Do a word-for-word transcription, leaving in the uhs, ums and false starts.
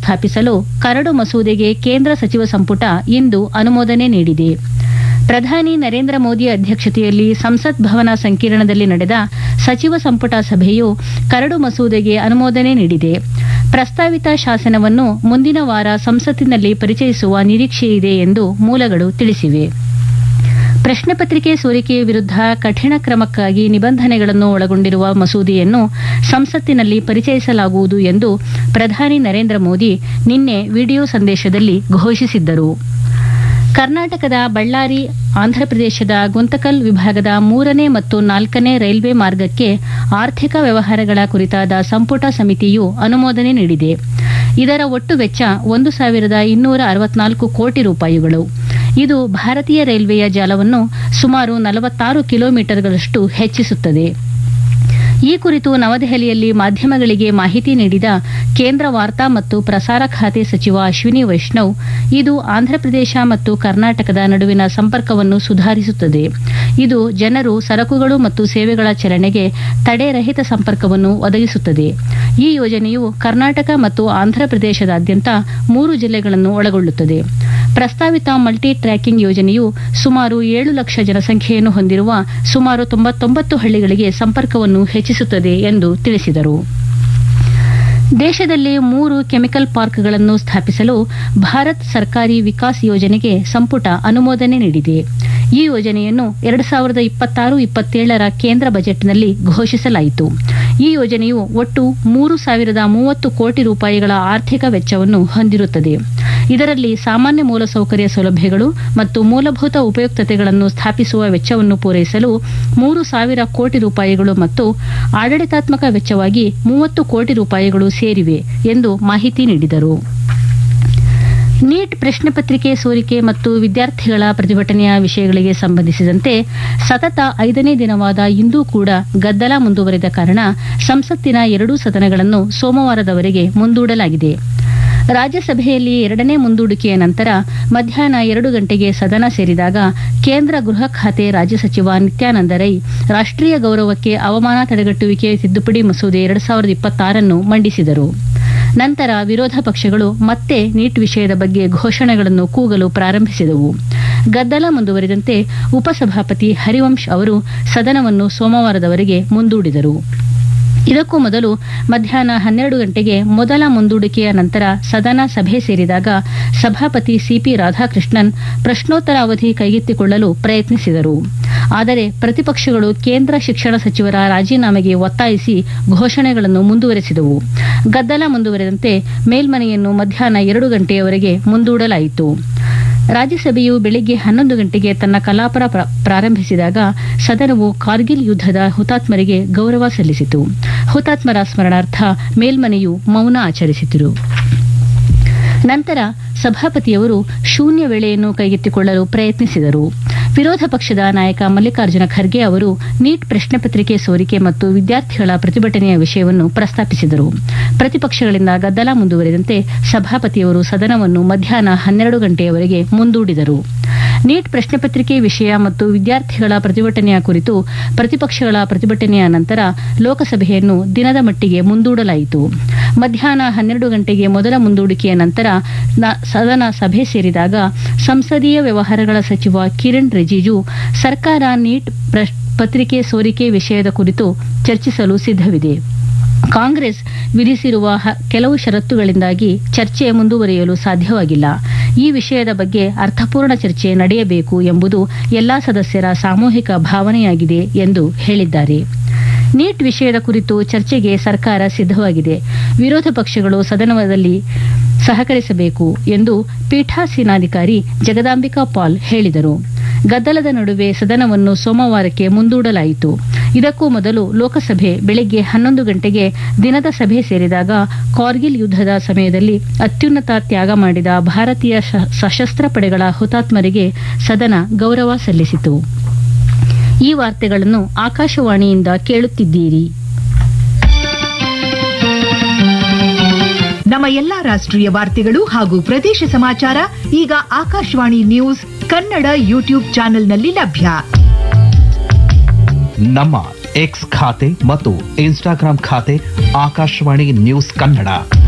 ಸ್ಥಾಪಿಸಲು ಕರಡು ಮಸೂದೆಗೆ ಕೇಂದ್ರ ಸಚಿವ ಸಂಪುಟ ಇಂದು ಅನುಮೋದನೆ ನೀಡಿದೆ. ಪ್ರಧಾನಿ ನರೇಂದ್ರ ಮೋದಿ ಅಧ್ಯಕ್ಷತೆಯಲ್ಲಿ ಸಂಸತ್ ಭವನ ಸಂಕೀರ್ಣದಲ್ಲಿ ನಡೆದ ಸಚಿವ ಸಂಪುಟ ಸಭೆಯು ಕರಡು ಮಸೂದೆಗೆ ಅನುಮೋದನೆ ನೀಡಿದೆ. ಪ್ರಸ್ತಾವಿತ ಶಾಸನವನ್ನು ಮುಂದಿನ ವಾರ ಸಂಸತ್ತಿನಲ್ಲಿ ಪರಿಚಯಿಸುವ ನಿರೀಕ್ಷೆಯಿದೆ ಎಂದು ಮೂಲಗಳು ತಿಳಿಸಿವೆ. ಪ್ರಶ್ನೆ ಪತ್ರಿಕೆ ಸೋರಿಕೆ ವಿರುದ್ಧ ಕಠಿಣ ಕ್ರಮಕ್ಕಾಗಿ ನಿಬಂಧನೆಗಳನ್ನು ಒಳಗೊಂಡಿರುವ ಮಸೂದೆಯನ್ನು ಸಂಸತ್ತಿನಲ್ಲಿ ಪರಿಚಯಿಸಲಾಗುವುದು ಎಂದು ಪ್ರಧಾನಿ ನರೇಂದ್ರ ಮೋದಿ ನಿನ್ನೆ ವಿಡಿಯೋ ಸಂದೇಶದಲ್ಲಿ ಘೋಷಿಸಿದ್ದರು. ಕರ್ನಾಟಕದ ಬಳ್ಳಾರಿ, ಆಂಧ್ರಪ್ರದೇಶದ ಗುಂತಕಲ್ ವಿಭಾಗದ ಮೂರನೇ ಮತ್ತು ನಾಲ್ಕನೇ ರೈಲ್ವೆ ಮಾರ್ಗಕ್ಕೆ ಆರ್ಥಿಕ ವ್ಯವಹಾರಗಳ ಕುರಿತಾದ ಸಂಪುಟ ಸಮಿತಿಯು ಅನುಮೋದನೆ ನೀಡಿದೆ. ಇದರ ಒಟ್ಟು ವೆಚ್ಚ ಒಂದು ಸಾವಿರದ ಇನ್ನೂರ ಅರವತ್ನಾಲ್ಕು ಕೋಟಿ ರೂಪಾಯಿಗಳು. ಇದು ಭಾರತೀಯ ರೈಲ್ವೆಯ ಜಾಲವನ್ನು ಸುಮಾರು ನಲವತ್ತಾರು ಕಿಲೋಮೀಟರ್ಗಳಷ್ಟು ಹೆಚ್ಚಿಸುತ್ತದೆ. ಈ ಕುರಿತು ನವದೆಹಲಿಯಲ್ಲಿ ಮಾಧ್ಯಮಗಳಿಗೆ ಮಾಹಿತಿ ನೀಡಿದ ಕೇಂದ್ರ ವಾರ್ತಾ ಮತ್ತು ಪ್ರಸಾರ ಖಾತೆ ಸಚಿವ ಅಶ್ವಿನಿ ವೈಷ್ಣವ್, ಇದು ಆಂಧ್ರಪ್ರದೇಶ ಮತ್ತು ಕರ್ನಾಟಕದ ನಡುವಿನ ಸಂಪರ್ಕವನ್ನು ಸುಧಾರಿಸುತ್ತದೆ. ಇದು ಜನರು, ಸರಕುಗಳು ಮತ್ತು ಸೇವೆಗಳ ಚಲನೆಗೆ ತಡೆರಹಿತ ಸಂಪರ್ಕವನ್ನು ಒದಗಿಸುತ್ತದೆ. ಈ ಯೋಜನೆಯು ಕರ್ನಾಟಕ ಮತ್ತು ಆಂಧ್ರಪ್ರದೇಶದಾದ್ಯಂತ ಮೂರು ಜಿಲ್ಲೆಗಳನ್ನು ಒಳಗೊಳ್ಳುತ್ತದೆ. ಪ್ರಸ್ತಾವಿತ ಮಲ್ಟಿ ಟ್ರ್ಯಾಕಿಂಗ್ ಯೋಜನೆಯು ಸುಮಾರು ಏಳು ಲಕ್ಷ ಜನಸಂಖ್ಯೆಯನ್ನು ಹೊಂದಿರುವ ಸುಮಾರು ತೊಂಬತ್ತೊಂಬತ್ತು ಹಳ್ಳಿಗಳಿಗೆ ಸಂಪರ್ಕವನ್ನು ಹೆಚ್ಚಿಸುತ್ತದೆ ಎಂದು ತಿಳಿಸಿದರು. ದೇಶದಲ್ಲಿ ಮೂರು ಕೆಮಿಕಲ್ ಪಾರ್ಕ್ಗಳನ್ನು ಸ್ಥಾಪಿಸಲು ಭಾರತ್ ಸರ್ಕಾರಿ ವಿಕಾಸ್ ಯೋಜನೆಗೆ ಸಂಪುಟ ಅನುಮೋದನೆ ನೀಡಿದೆ. ಈ ಯೋಜನೆಯನ್ನು ಎರಡು ಸಾವಿರದ ಇಪ್ಪತ್ತಾರು ಇಪ್ಪತ್ತೇಳರ ಕೇಂದ್ರ ಬಜೆಟ್ನಲ್ಲಿ ಘೋಷಿಸಲಾಯಿತು. ಈ ಯೋಜನೆಯು ಒಟ್ಟು ಮೂರು ಸಾವಿರದ ಮೂವತ್ತು ಕೋಟಿ ರೂಪಾಯಿಗಳ ಆರ್ಥಿಕ ವೆಚ್ಚವನ್ನು ಹೊಂದಿರುತ್ತದೆ. ಇದರಲ್ಲಿ ಸಾಮಾನ್ಯ ಮೂಲಸೌಕರ್ಯ ಸೌಲಭ್ಯಗಳು ಮತ್ತು ಮೂಲಭೂತ ಉಪಯುಕ್ತತೆಗಳನ್ನು ಸ್ಥಾಪಿಸುವ ವೆಚ್ಚವನ್ನು ಪೂರೈಸಲು ಮೂರು ಸಾವಿರ ಕೋಟಿ ರೂಪಾಯಿಗಳು ಮತ್ತು ಆಡಳಿತಾತ್ಮಕ ವೆಚ್ಚವಾಗಿ ಮೂವತ್ತು ಕೋಟಿ ರೂಪಾಯಿಗಳು ಸೇರಿವೆ ಎಂದು ಮಾಹಿತಿ ನೀಡಿದರು. ನೀಟ್ ಪ್ರಶ್ನೆ ಪತ್ರಿಕೆ ಸೋರಿಕೆ ಮತ್ತು ವಿದ್ಯಾರ್ಥಿಗಳ ಪ್ರತಿಭಟನೆಯ ವಿಷಯಗಳಿಗೆ ಸಂಬಂಧಿಸಿದಂತೆ ಸತತ ಐದನೇ ದಿನವಾದ ಇಂದೂ ಕೂಡ ಗದ್ದಲ ಮುಂದುವರೆದ ಕಾರಣ ಸಂಸತ್ತಿನ ಎರಡೂ ಸದನಗಳನ್ನು ಸೋಮವಾರದವರೆಗೆ ಮುಂದೂಡಲಾಗಿದೆ. ರಾಜ್ಯಸಭೆಯಲ್ಲಿ ಎರಡನೇ ಮುಂದೂಡಿಕೆಯ ನಂತರ ಮಧ್ಯಾಹ್ನ ಎರಡು ಗಂಟೆಗೆ ಸದನ ಸೇರಿದಾಗ ಕೇಂದ್ರ ಗೃಹ ಖಾತೆ ರಾಜ್ಯ ಸಚಿವ ನಿತ್ಯಾನಂದ ರೈ ರಾಷ್ಟೀಯ ಗೌರವಕ್ಕೆ ಅವಮಾನ ತಡೆಗಟ್ಟುವಿಕೆ ತಿದ್ದುಪಡಿ ಮಸೂದೆ ಎರಡು ಸಾವಿರದ ಇಪ್ಪತ್ತಾರನ್ನು ಮಂಡಿಸಿದರು. ನಂತರ ವಿರೋಧ ಪಕ್ಷಗಳು ಮತ್ತೆ ನೀಟ್ ವಿಷಯದ ಬಗ್ಗೆ ಘೋಷಣೆಗಳನ್ನು ಕೂಗಲು ಪ್ರಾರಂಭಿಸಿದವು. ಗದ್ದಲ ಮುಂದುವರಿದಂತೆ ಉಪಸಭಾಪತಿ ಹರಿವಂಶ್ ಅವರು ಸದನವನ್ನು ಸೋಮವಾರದವರೆಗೆ ಮುಂದೂಡಿದರು. ಇದಕ್ಕೂ ಮೊದಲು ಮಧ್ಯಾಹ್ನ ಹನ್ನೆರಡು ಗಂಟೆಗೆ ಮೊದಲ ಮುಂದೂಡಿಕೆಯ ನಂತರ ಸದನ ಸಭೆ ಸೇರಿದಾಗ ಸಭಾಪತಿ ಸಿಪಿ ರಾಧಾಕೃಷ್ಣನ್ ಪ್ರಶ್ನೋತ್ತರ ಅವಧಿ ಕೈಗೆತ್ತಿಕೊಳ್ಳಲು ಪ್ರಯತ್ನಿಸಿದರು. ಆದರೆ ಪ್ರತಿಪಕ್ಷಗಳು ಕೇಂದ್ರ ಶಿಕ್ಷಣ ಸಚಿವರ ರಾಜೀನಾಮೆಗೆ ಒತ್ತಾಯಿಸಿ ಘೋಷಣೆಗಳನ್ನು ಮುಂದುವರೆಸಿದವು. ಗದ್ದಲ ಮುಂದುವರೆದಂತೆ ಮೇಲ್ಮನೆಯನ್ನು ಮಧ್ಯಾಹ್ನ ಎರಡು ಗಂಟೆಯವರೆಗೆ ಮುಂದೂಡಲಾಯಿತು. ರಾಜ್ಯಸಭೆಯು ಬೆಳಿಗ್ಗೆ ಹನ್ನೊಂದು ಗಂಟೆಗೆ ತನ್ನ ಕಲಾಪ ಪ್ರಾರಂಭಿಸಿದಾಗ ಸದನವು ಕಾರ್ಗಿಲ್ ಯುದ್ದದ ಹುತಾತ್ಮರಿಗೆ ಗೌರವ ಸಲ್ಲಿಸಿತು. ಹುತಾತ್ಮರ ಸ್ಮರಣಾರ್ಥ ಮೇಲ್ಮನೆಯು ಮೌನ ಆಚರಿಸಿತು. ನಂತರ ಸಭಾಪತಿಯವರು ಶೂನ್ಯ ವೇಳೆಯನ್ನು ಕೈಗೆತ್ತಿಕೊಳ್ಳಲು ಪ್ರಯತ್ನಿಸಿದರು. ವಿರೋಧ ಪಕ್ಷದ ನಾಯಕ ಮಲ್ಲಿಕಾರ್ಜುನ ಖರ್ಗೆ ಅವರು ನೀಟ್ ಪ್ರಶ್ನೆ ಪತ್ರಿಕೆ ಸೋರಿಕೆ ಮತ್ತು ವಿದ್ಯಾರ್ಥಿಗಳ ಪ್ರತಿಭಟನೆಯ ವಿಷಯವನ್ನು ಪ್ರಸ್ತಾಪಿಸಿದರು. ಪ್ರತಿಪಕ್ಷಗಳಿಂದ ಗದ್ದಲ ಮುಂದುವರೆದಂತೆ ಸಭಾಪತಿಯವರು ಸದನವನ್ನು ಮಧ್ಯಾಹ್ನ ಹನ್ನೆರಡು ಗಂಟೆಯವರೆಗೆ ಮುಂದೂಡಿದರು. ನೀಟ್ ಪ್ರಶ್ನೆ ಪತ್ರಿಕೆ ವಿಷಯ ಮತ್ತು ವಿದ್ಯಾರ್ಥಿಗಳ ಪ್ರತಿಭಟನೆಯ ಕುರಿತು ಪ್ರತಿಪಕ್ಷಗಳ ಪ್ರತಿಭಟನೆಯ ನಂತರ ಲೋಕಸಭೆಯನ್ನು ದಿನದ ಮಟ್ಟಿಗೆ ಮುಂದೂಡಲಾಯಿತು. ಮಧ್ಯಾಹ್ನ ಹನ್ನೆರಡು ಗಂಟೆಗೆ ಮೊದಲ ಮುಂದೂಡಿಕೆಯ ನಂತರ ಸದನ ಸಭೆ ಸೇರಿದಾಗ ಸಂಸದೀಯ ವ್ಯವಹಾರಗಳ ಸಚಿವ ಕಿರಣ್ ರಿಜಿಜು ಸರ್ಕಾರ ನೀಟ್ ಪತ್ರಿಕೆ ಸೋರಿಕೆ ವಿಷಯದ ಕುರಿತು ಚರ್ಚಿಸಲು ಸಿದ್ಧವಿದೆ. ಕಾಂಗ್ರೆಸ್ ವಿಧಿಸಿರುವ ಕೆಲವು ಷರತ್ತುಗಳಿಂದಾಗಿ ಚರ್ಚೆ ಮುಂದುವರಿಯಲು ಸಾಧ್ಯವಾಗಿಲ್ಲ. ಈ ವಿಷಯದ ಬಗ್ಗೆ ಅರ್ಥಪೂರ್ಣ ಚರ್ಚೆ ನಡೆಯಬೇಕು ಎಂಬುದು ಎಲ್ಲಾ ಸದಸ್ಯರ ಸಾಮೂಹಿಕ ಭಾವನೆಯಾಗಿದೆ ಎಂದು ಹೇಳಿದ್ದಾರೆ. ನೀಟ್ ವಿಷಯದ ಕುರಿತು ಚರ್ಚೆಗೆ ಸರ್ಕಾರ ಸಿದ್ಧವಾಗಿದೆ. ವಿರೋಧ ಪಕ್ಷಗಳು ಸದನದಲ್ಲಿ ಸಹಕರಿಸಬೇಕು ಎಂದು ಪೀಠಾಸೀನಾಧಿಕಾರಿ ಜಗದಾಂಬಿಕಾ ಪಾಲ್ ಹೇಳಿದರು. ಗದ್ದಲದ ನಡುವೆ ಸದನವನ್ನು ಸೋಮವಾರಕ್ಕೆ ಮುಂದೂಡಲಾಯಿತು. ಇದಕ್ಕೂ ಮೊದಲು ಲೋಕಸಭೆ ಬೆಳಗ್ಗೆ ಹನ್ನೊಂದು ಗಂಟೆಗೆ ದಿನದ ಸಭೆ ಸೇರಿದಾಗ ಕಾರ್ಗಿಲ್ ಯುದ್ದದ ಸಮಯದಲ್ಲಿ ಅತ್ಯುನ್ನತ ತ್ಯಾಗ ಮಾಡಿದ ಭಾರತೀಯ ಸಶಸ್ತ್ರ ಪಡೆಗಳ ಹುತಾತ್ಮರಿಗೆ ಸದನ ಗೌರವ ಸಲ್ಲಿಸಿತು. ಈ ವಾರ್ತೆಗಳನ್ನು ಆಕಾಶವಾಣಿಯಿಂದ ಕೇಳುತ್ತಿದ್ದೀರಿ. ನಮ್ಮ ಎಲ್ಲಾ ರಾಷ್ಟ್ರೀಯ ವಾರ್ತೆಗಳು ಹಾಗೂ ಪ್ರದೇಶ ಸಮಾಚಾರ ಈಗ ಆಕಾಶವಾಣಿ ನ್ಯೂಸ್ ಕನ್ನಡ ಯೂಟ್ಯೂಬ್ ಚಾನೆಲ್ನಲ್ಲಿ ಲಭ್ಯ. ನಮ್ಮ ಎಕ್ಸ್ ಖಾತೆ ಮತ್ತು ಇನ್ಸ್ಟಾಗ್ರಾಂ ಖಾತೆ ಆಕಾಶವಾಣಿ ನ್ಯೂಸ್ ಕನ್ನಡ